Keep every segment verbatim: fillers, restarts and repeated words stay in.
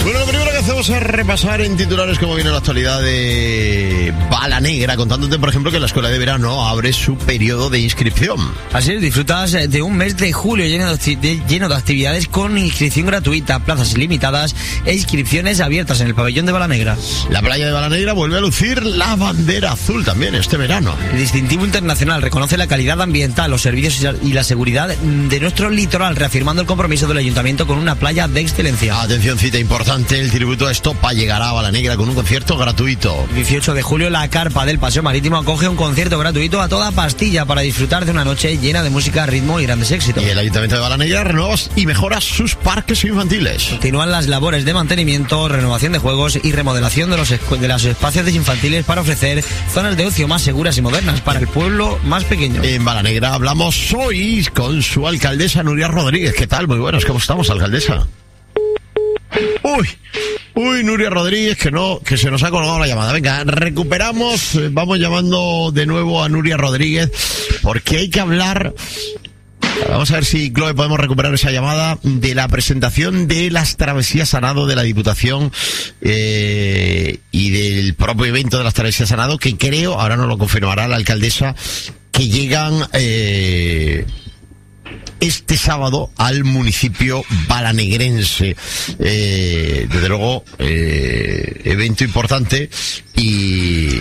Bueno, lo primero que hacemos es repasar en titulares cómo viene la actualidad de Bala Negra, contándote, por ejemplo, que la escuela de verano abre su periodo de inscripción. Así es, disfrutas de un mes de julio lleno de, de, lleno de actividades con inscripción gratuita, plazas limitadas e inscripciones abiertas en el pabellón de Bala Negra. La playa de Bala Negra vuelve a lucir la bandera azul también este verano. El distintivo internacional reconoce la calidad ambiental, los servicios y la seguridad de nuestro litoral, reafirmando el compromiso del ayuntamiento con una playa de excelencia. Atención, cita importante. El tributo a Estopa llegará a Bala Negra con un concierto gratuito. dieciocho de julio, la carpa del Paseo Marítimo acoge un concierto gratuito a toda pastilla para disfrutar de una noche llena de música, ritmo y grandes éxitos. Y el Ayuntamiento de Bala Negra renueva y mejora sus parques infantiles. Continúan las labores de mantenimiento, renovación de juegos y remodelación de los, de los espacios infantiles para ofrecer zonas de ocio más seguras y modernas para el pueblo más pequeño. En Bala Negra hablamos hoy con su alcaldesa Nuria Rodríguez. ¿Qué tal? Muy buenas, ¿cómo estamos, alcaldesa? Uy, uy, Nuria Rodríguez, que no, que se nos ha colgado la llamada. Venga, recuperamos, vamos llamando de nuevo a Nuria Rodríguez, porque hay que hablar, vamos a ver si, Chloe, podemos recuperar esa llamada, de la presentación de las travesías a nado de la Diputación eh, y del propio evento de las travesías a nado, que creo, ahora nos lo confirmará la alcaldesa, que llegan Eh, este sábado al municipio balanegrense. Eh, desde luego, eh, evento importante y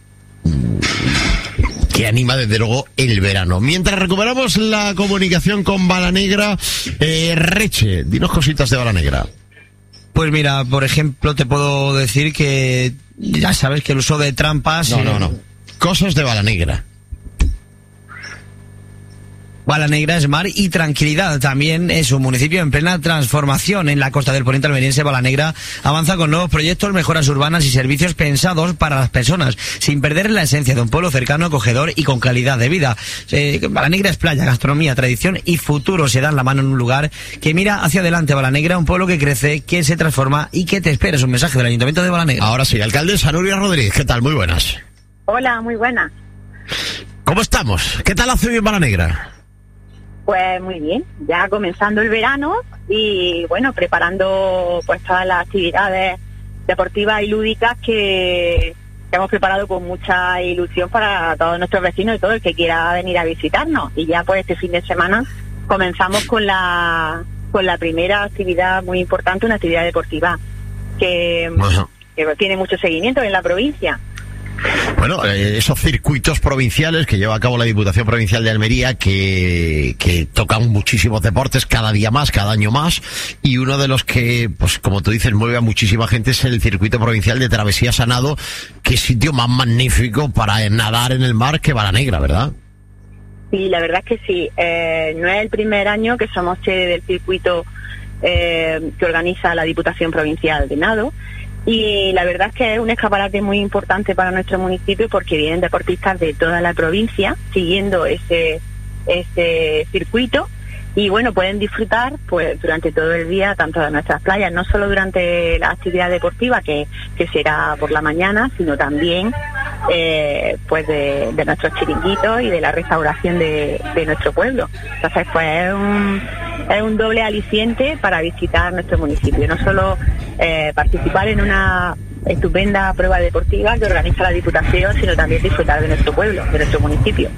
que anima desde luego el verano. Mientras recuperamos la comunicación con Bala Negra, eh, Reche, dinos cositas de Bala Negra. Pues mira, por ejemplo, te puedo decir que ya sabes que el uso de trampas... No, no, no. Cosas de Bala Negra. Bala Negra es mar y tranquilidad. También es un municipio en plena transformación. En la costa del poniente almeriense, Bala Negra avanza con nuevos proyectos, mejoras urbanas y servicios pensados para las personas, sin perder la esencia de un pueblo cercano, acogedor y con calidad de vida. Eh, Bala Negra es playa, gastronomía, tradición y futuro. Se dan la mano en un lugar que mira hacia adelante. Bala Negra, un pueblo que crece, que se transforma y que te espera. Es un mensaje del Ayuntamiento de Bala Negra. Ahora sí, alcaldesa Nuria Rodríguez, ¿qué tal? Muy buenas. Hola, muy buenas. ¿Cómo estamos? ¿Qué tal hace bien Bala Negra? Pues muy bien, ya comenzando el verano y bueno, preparando pues todas las actividades deportivas y lúdicas que, que hemos preparado con mucha ilusión para todos nuestros vecinos y todo el que quiera venir a visitarnos. Y ya pues este fin de semana comenzamos con la con la primera actividad muy importante, una actividad deportiva que, que tiene mucho seguimiento en la provincia. Bueno, eh, esos circuitos provinciales que lleva a cabo la Diputación Provincial de Almería, que, que tocan muchísimos deportes, cada día más, cada año más, y uno de los que, pues como tú dices, mueve a muchísima gente es el circuito provincial de travesías a nado. Qué sitio más magnífico para nadar en el mar que Bala Negra, ¿verdad? Sí, la verdad es que sí. Eh, no es el primer año que somos sede del circuito eh, que organiza la Diputación Provincial de Nado. Y la verdad es que es un escaparate muy importante para nuestro municipio porque vienen deportistas de toda la provincia siguiendo ese ese circuito y bueno, pueden disfrutar pues durante todo el día tanto de nuestras playas, no solo durante la actividad deportiva que, que será por la mañana, sino también eh, pues de, de nuestros chiringuitos y de la restauración de, de nuestro pueblo. Entonces pues es un, es un doble aliciente para visitar nuestro municipio, no solo eh, participar en una estupenda prueba deportiva que organiza la Diputación, sino también disfrutar de nuestro pueblo, de nuestro municipio.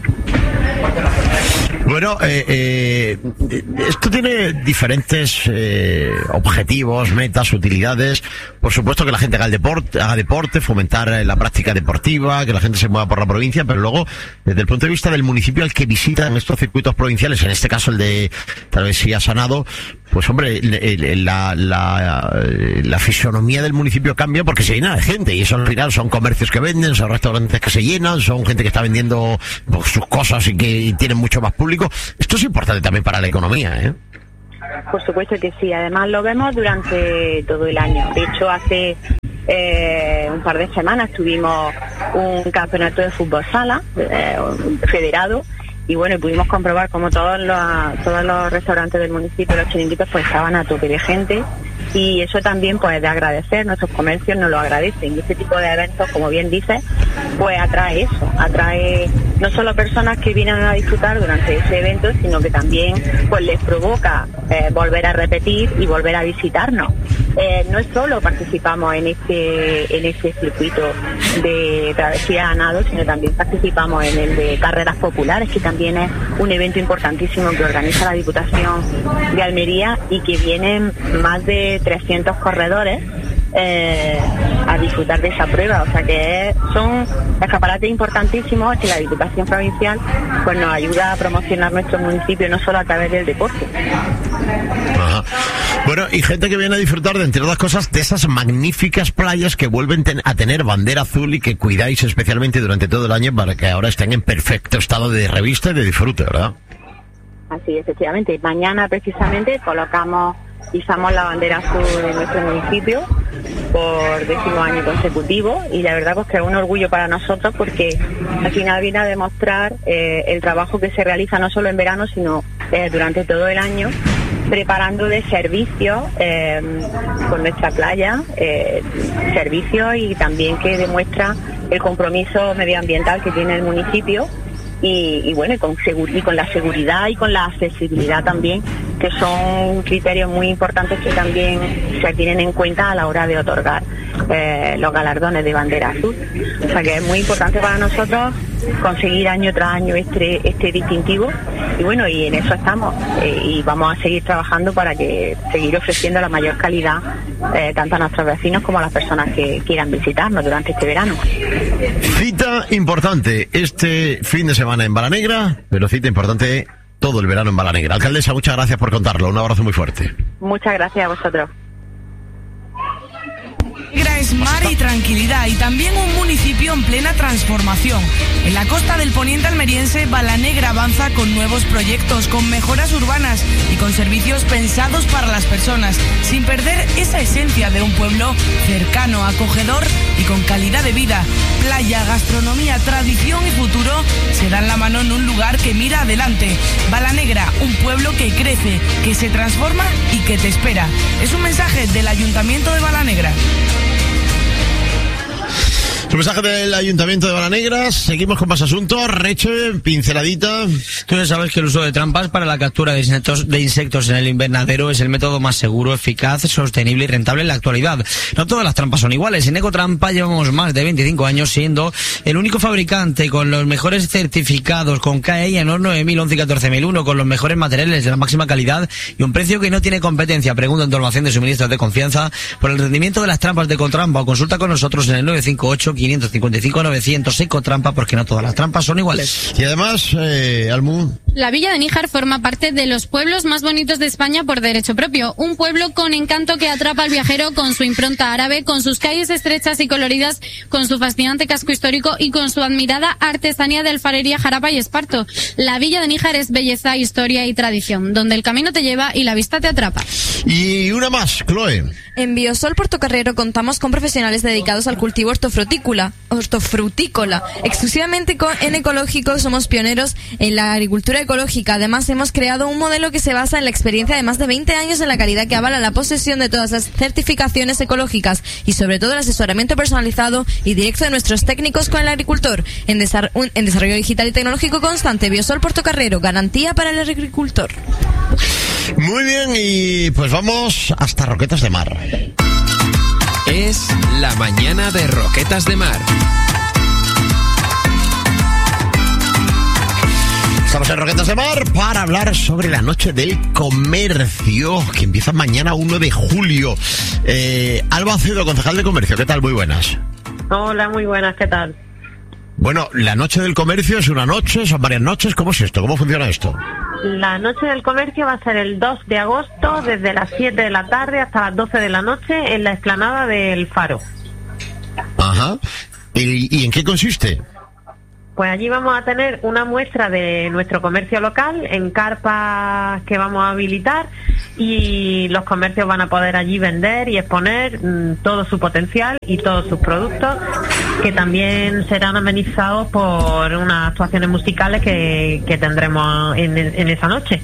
Bueno, eh, eh, esto tiene diferentes eh, objetivos, metas, utilidades. Por supuesto que la gente haga el deporte, haga deporte, fomentar la práctica deportiva, que la gente se mueva por la provincia, pero luego, desde el punto de vista del municipio al que visitan estos circuitos provinciales, en este caso el de Travesías a Nado, pues hombre, la, la, la fisonomía del municipio cambia porque se llena de gente y eso al final son comercios que venden, son restaurantes que se llenan, son gente que está vendiendo pues, sus cosas y que y tienen mucho más público. Esto es importante también para la economía, ¿eh? Por supuesto que sí, además lo vemos durante todo el año. De hecho, hace eh, un par de semanas tuvimos un campeonato de fútbol sala eh, federado. Y bueno, pudimos comprobar como todos los, todos los restaurantes del municipio, los chiringuitos, pues estaban a tope de gente. Y eso también, pues, de agradecer, nuestros comercios nos lo agradecen. Y este tipo de eventos, como bien dices, pues atrae eso, atrae no solo personas que vienen a disfrutar durante ese evento, sino que también, pues, les provoca eh, volver a repetir y volver a visitarnos. eh, no solo participamos en este en este circuito de travesía a nado, sino también participamos en el de carreras populares, que también es un evento importantísimo que organiza la Diputación de Almería y que vienen más de trescientos corredores Eh, a disfrutar de esa prueba. O sea que son escaparates importantísimos que la Diputación Provincial pues nos ayuda a promocionar nuestro municipio no solo a través del deporte. Ajá. Bueno, y gente que viene a disfrutar de, entre otras cosas, de esas magníficas playas que vuelven ten- a tener bandera azul y que cuidáis especialmente durante todo el año para que ahora estén en perfecto estado de revista y de disfrute, ¿verdad? Así, efectivamente. Mañana precisamente colocamos, izamos la bandera azul en nuestro municipio por décimo año consecutivo, y la verdad pues que es un orgullo para nosotros, porque al final viene a demostrar eh, el trabajo que se realiza no solo en verano, sino eh, durante todo el año, preparando de servicios eh, con nuestra playa, eh, servicios y también que demuestra el compromiso medioambiental que tiene el municipio. Y, y bueno, y con, segur- y con la seguridad y con la accesibilidad también, que son criterios muy importantes que también se tienen en cuenta a la hora de otorgar eh, los galardones de bandera azul. O sea que es muy importante para nosotros conseguir año tras año este este distintivo, y bueno, y en eso estamos, eh, y vamos a seguir trabajando para que seguir ofreciendo la mayor calidad eh, tanto a nuestros vecinos como a las personas que quieran visitarnos durante este verano. Cita importante este fin de semana en Balanegra, pero cita importante todo el verano en Balanegra. Alcaldesa, muchas gracias por contarlo. Un abrazo muy fuerte. Muchas gracias a vosotros. Es mar y tranquilidad, y también un municipio en plena transformación. En la costa del poniente almeriense, Balanegra avanza con nuevos proyectos, con mejoras urbanas y con servicios pensados para las personas, sin perder esa esencia de un pueblo cercano, acogedor y con calidad de vida. Playa, gastronomía, tradición y futuro se dan la mano en un lugar que mira adelante. Balanegra, un pueblo que crece, que se transforma y que te espera. Es un mensaje del Ayuntamiento de Balanegra. Un mensaje del Ayuntamiento de Balanegra. Seguimos con más asuntos. Reche, pinceladita. Tú ya sabes que el uso de trampas para la captura de insectos, de insectos en el invernadero es el método más seguro, eficaz, sostenible y rentable en la actualidad. No todas las trampas son iguales. En Ecotrampa llevamos más de veinticinco años siendo el único fabricante con los mejores certificados, con K E I AENOR nueve mil, once y catorce mil uno, con los mejores materiales de la máxima calidad y un precio que no tiene competencia. Pregunta en tu almacén de suministros de confianza por el rendimiento de las trampas de Ecotrampa, o consulta con nosotros en el nueve cinco ocho, quinientos cincuenta y cinco, novecientos. Ecotrampa, porque no todas las trampas son iguales. Y además, eh, Almu. La Villa de Níjar forma parte de los pueblos más bonitos de España por derecho propio. Un pueblo con encanto que atrapa al viajero con su impronta árabe, con sus calles estrechas y coloridas, con su fascinante casco histórico y con su admirada artesanía de alfarería, jarapa y esparto. La Villa de Níjar es belleza, historia y tradición, donde el camino te lleva y la vista te atrapa. Y una más, Chloe. En Biosol Portocarrero contamos con profesionales dedicados al cultivo hortofrutícola, hortofrutícola. Exclusivamente con, en ecológico somos pioneros en la agricultura ecológica. Además, hemos creado un modelo que se basa en la experiencia de más de veinte años en la calidad, que avala la posesión de todas las certificaciones ecológicas y sobre todo el asesoramiento personalizado y directo de nuestros técnicos con el agricultor. En, desar un, en desarrollo digital y tecnológico constante, Biosol Portocarrero, garantía para el agricultor. Muy bien, y pues vamos hasta Roquetas de Mar. Es la mañana de Roquetas de Mar. Estamos en Roquetas de Mar para hablar sobre la noche del comercio, que empieza mañana uno de julio. Eh, Alba Acedo, concejal de comercio, ¿qué tal? Muy buenas. Hola, muy buenas, ¿qué tal? Bueno, la noche del comercio es una noche, son varias noches. ¿Cómo es esto? ¿Cómo funciona esto? La noche del comercio va a ser el dos de agosto, desde las siete de la tarde hasta las doce de la noche, en la explanada del Faro. Ajá. ¿Y, y en qué consiste? Pues allí vamos a tener una muestra de nuestro comercio local en carpas que vamos a habilitar, y los comercios van a poder allí vender y exponer mmm, todo su potencial y todos sus productos, que también serán amenizados por unas actuaciones musicales que, que tendremos en, en esa noche.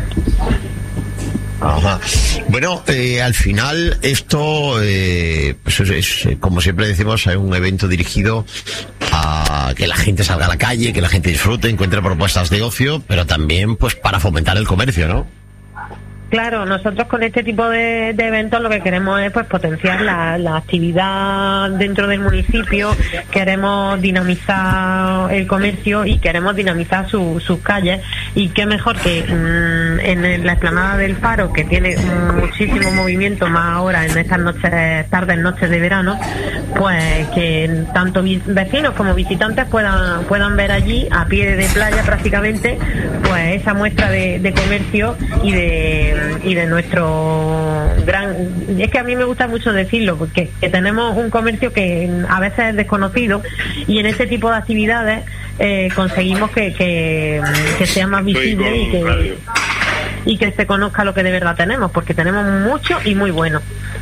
Ajá. Bueno, eh, al final esto, eh, pues es, es, como siempre decimos, es un evento dirigido a que la gente salga a la calle, que la gente disfrute, encuentre propuestas de ocio, pero también pues para fomentar el comercio, ¿no? Claro, nosotros con este tipo de, de eventos lo que queremos es pues potenciar la, la actividad dentro del municipio, queremos dinamizar el comercio y queremos dinamizar su, sus calles, y qué mejor que mmm, en la explanada del Faro, que tiene muchísimo movimiento más ahora en estas noches, tardes, noches de verano, pues que tanto vecinos como visitantes puedan puedan ver allí a pie de playa prácticamente pues esa muestra de, de comercio y de y de nuestro gran, es que a mí me gusta mucho decirlo porque que tenemos un comercio que a veces es desconocido, y en este tipo de actividades eh, conseguimos que, que, que sea más visible y que, y que se conozca lo que de verdad tenemos, porque tenemos mucho y muy bueno.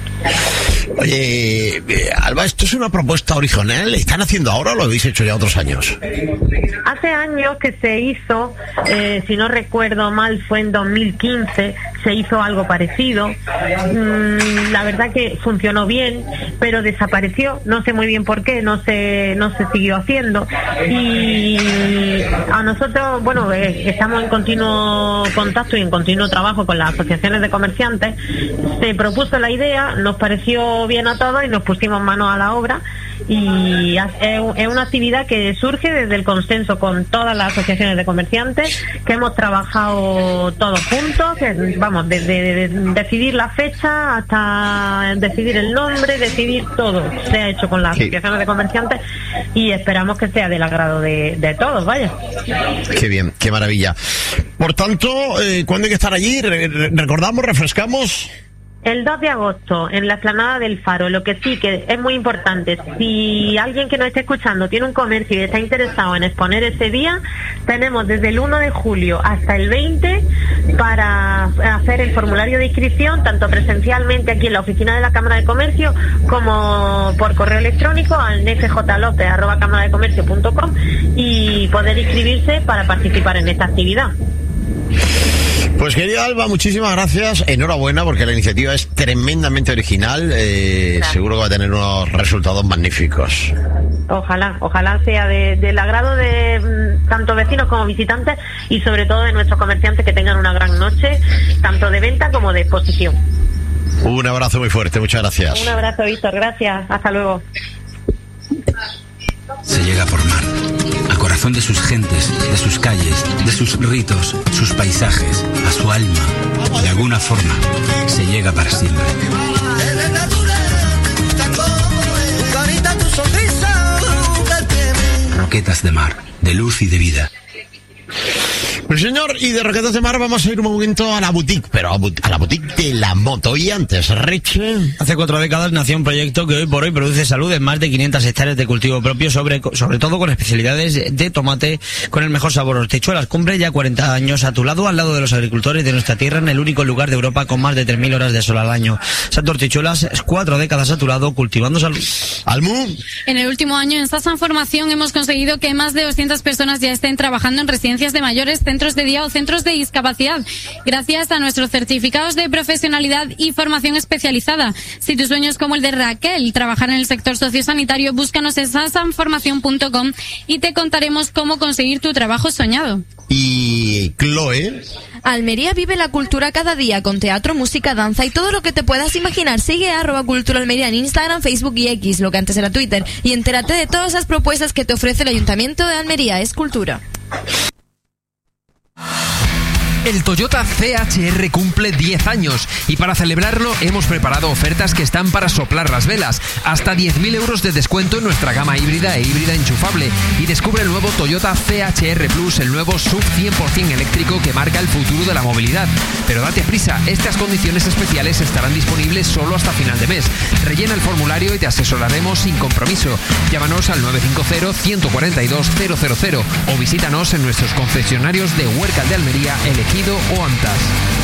Oye, eh, Alba, ¿esto es una propuesta original? ¿La están haciendo ahora o lo habéis hecho ya otros años? Hace años que se hizo, eh, si no recuerdo mal, fue en dos mil quince, se hizo algo parecido. Mm, la verdad que funcionó bien, pero desapareció. No sé muy bien por qué, no se, no se siguió haciendo. Y a nosotros, bueno, eh, estamos en continuo contacto y en continuo trabajo con las asociaciones de comerciantes. Se propuso la idea, nos pareció bien a todos y nos pusimos manos a la obra, y es una actividad que surge desde el consenso con todas las asociaciones de comerciantes, que hemos trabajado todos juntos, que, vamos, desde decidir la fecha hasta decidir el nombre, decidir todo, se ha hecho con las sí. asociaciones de comerciantes, y esperamos que sea del agrado de, de todos, vaya. Qué bien, qué maravilla. Por tanto, eh, ¿cuándo hay que estar allí? Re- recordamos, refrescamos. El dos de agosto, en la explanada del Faro. Lo que sí que es muy importante, si alguien que nos esté escuchando tiene un comercio y está interesado en exponer ese día, tenemos desde el uno de julio hasta el veinte para hacer el formulario de inscripción, tanto presencialmente aquí en la oficina de la Cámara de Comercio como por correo electrónico al n f j lopez arroba cámara de comercio punto com, y poder inscribirse para participar en esta actividad. Pues querida Alba, muchísimas gracias, enhorabuena porque la iniciativa es tremendamente original, eh, seguro que va a tener unos resultados magníficos. Ojalá, ojalá sea de, del agrado de mm, tanto vecinos como visitantes, y sobre todo de nuestros comerciantes, que tengan una gran noche, tanto de venta como de exposición. Un abrazo muy fuerte, muchas gracias. Un abrazo, Víctor, gracias, hasta luego. Se llega a formar al corazón de sus gentes, de sus calles, de sus ritos, sus paisajes, a su alma. De alguna forma, se llega para siempre. Roquetas de mar, de luz y de vida. Pues señor, y de Roquetas de Mar vamos a ir un momento a la boutique, pero a, a la boutique de la moto. Y antes, Reche. Hace cuatro décadas nació un proyecto que hoy por hoy produce salud en más de quinientas hectáreas de cultivo propio, sobre, sobre todo con especialidades de tomate con el mejor sabor. Hortichuelas cumple ya cuarenta años a tu lado, al lado de los agricultores de nuestra tierra, en el único lugar de Europa con más de tres mil horas de sol al año. Santo Hortichuelas, cuatro décadas a tu lado, cultivando salud. Almu. En el último año en Sasan Formación hemos conseguido que más de doscientas personas ya estén trabajando en residencias de mayores, centros de día o centros de discapacidad, gracias a nuestros certificados de profesionalidad y formación especializada. Si tu sueño es como el de Raquel, trabajar en el sector sociosanitario, búscanos en sasan formación punto com y te contaremos cómo conseguir tu trabajo soñado. Y Chloe. Almería vive la cultura cada día, con teatro, música, danza y todo lo que te puedas imaginar. Sigue a arroba cultura almería en Instagram, Facebook y X, lo que antes era Twitter, y entérate de todas las propuestas que te ofrece el Ayuntamiento de Almería. Es cultura. El Toyota C H R cumple diez años y para celebrarlo hemos preparado ofertas que están para soplar las velas. Hasta diez mil euros de descuento en nuestra gama híbrida e híbrida enchufable. Y descubre el nuevo Toyota C H R Plus, el nuevo S U V cien por ciento eléctrico que marca el futuro de la movilidad. Pero date prisa, estas condiciones especiales estarán disponibles solo hasta final de mes. Rellena el formulario y te asesoraremos sin compromiso. Llámanos al nueve cinco cero, uno cuatro dos, cero cero cero o visítanos en nuestros concesionarios de Huércal de Almería, Elegido o Antas.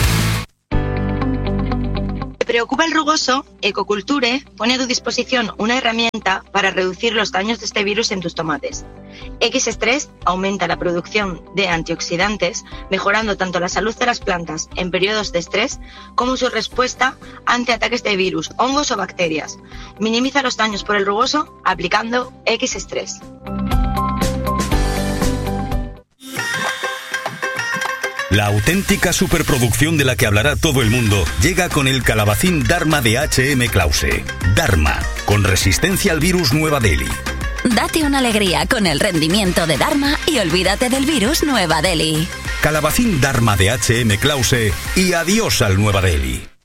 ¿Te preocupa el rugoso? Ecoculture pone a tu disposición una herramienta para reducir los daños de este virus en tus tomates. X-Stress aumenta la producción de antioxidantes, mejorando tanto la salud de las plantas en periodos de estrés como su respuesta ante ataques de virus, hongos o bacterias. Minimiza los daños por el rugoso aplicando X-Stress. La auténtica superproducción de la que hablará todo el mundo llega con el calabacín Dharma de H M Klause. Dharma, con resistencia al virus Nueva Delhi. Date una alegría con el rendimiento de Dharma y olvídate del virus Nueva Delhi. Calabacín Dharma de H M Klause y adiós al Nueva Delhi.